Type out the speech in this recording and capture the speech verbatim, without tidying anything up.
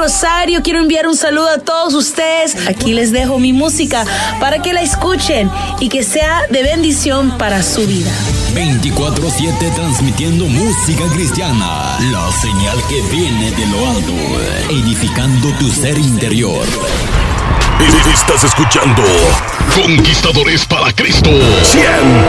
Rosario. Quiero enviar un saludo a todos ustedes. Aquí les dejo mi música para que la escuchen y que sea de bendición para su vida. veinticuatro siete transmitiendo música cristiana. La señal que viene de lo alto, edificando tu ser interior. Estás escuchando Conquistadores para Cristo cien.